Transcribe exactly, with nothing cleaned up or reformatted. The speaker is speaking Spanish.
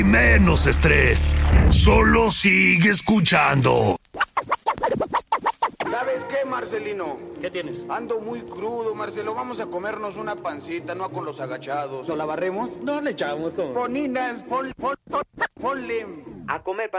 Menos estrés. Solo sigue escuchando. ¿Sabes qué, Marcelino? ¿Qué tienes? Ando muy crudo, Marcelo. Vamos a comernos una pancita, no con los agachados. ¿No la barremos? No le echamos como... Poninas, pon, pon, pon, ponle. A comer pan.